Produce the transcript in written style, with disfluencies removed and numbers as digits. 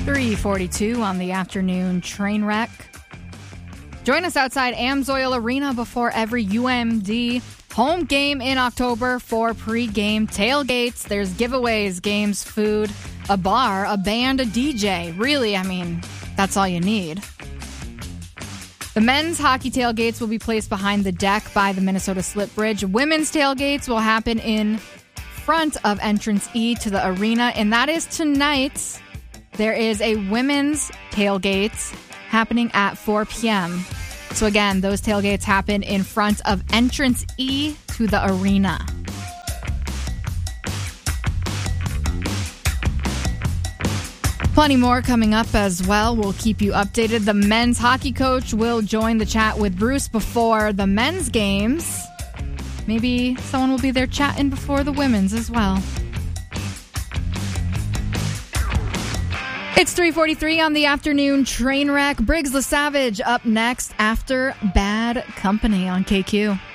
3:42 on the afternoon train wreck. Join us outside Amsoil Arena before every UMD home game in October for pre-game tailgates. There's giveaways, games, food, a bar, a band, a DJ. Really, that's all you need. The men's hockey tailgates will be placed behind the deck by the Minnesota Slip Bridge. Women's tailgates will happen in front of entrance E to the arena, and that is tonight. There is a women's tailgate happening at 4 p.m. So again, those tailgates happen in front of entrance E to the arena. Plenty more coming up as well. We'll keep you updated. The men's hockey coach will join the chat with Bruce before the men's games. Maybe someone will be there chatting before the women's as well. It's 3:43 on the afternoon train wreck. Briggs LeSavage up next after Bad Company on KQ.